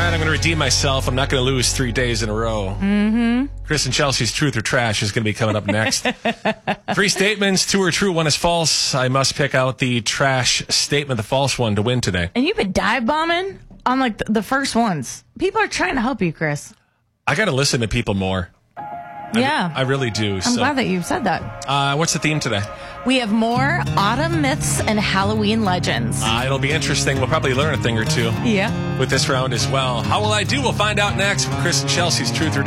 right, I'm going to redeem myself. I'm not going to lose 3 days in a row. Mm-hmm. Chris and Chelsea's Truth or Trash is going to be coming up next. 3 statements, 2 are true, 1 is false. I must pick out the trash statement, the false one, to win today. And you've been dive bombing on like the first ones. People are trying to help you, Chris. I got to listen to people more. Yeah. I really do. I'm glad that you said that. What's the theme today? We have more autumn myths and Halloween legends. It'll be interesting. We'll probably learn a thing or two Yeah. with this round as well. How will I do? We'll find out next with Chris and Chelsea's Truth or